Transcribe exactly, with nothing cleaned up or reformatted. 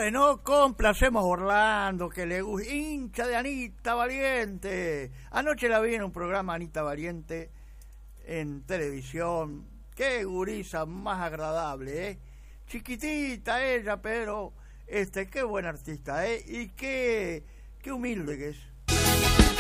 Bueno, complacemos a Orlando, que le gusta, hincha de Anita Valiente. Anoche la vi en un programa Anita Valiente en televisión. Qué gurisa más agradable, ¿eh? Chiquitita ella, pero este, qué buen artista, ¿eh? Y qué, qué humilde que es.